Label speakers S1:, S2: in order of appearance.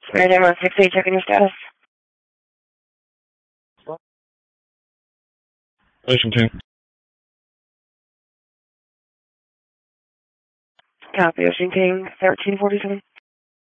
S1: Maritime 168, checking your status.
S2: Ocean King.
S1: Copy, Ocean King, 1347.